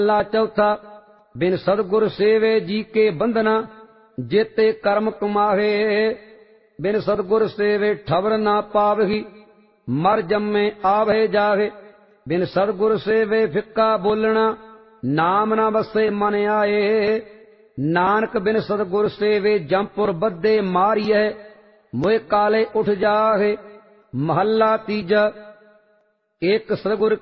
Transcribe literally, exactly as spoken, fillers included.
ला चौथा बिन सदगुर सेवे जी के बंधना जेते कर्म कमावे। बिन सदगुर सेवे ठवर ना पावही मर जम्मे आवे जावे। बिन सदगुर सेवे फिक्का बोलना नाम ना बसे मन आए। नानक बिन सदगुर सेवे जमपुर बद्दे मारिए मोए काले उठ जाहे। महला तीजा एक सदगुर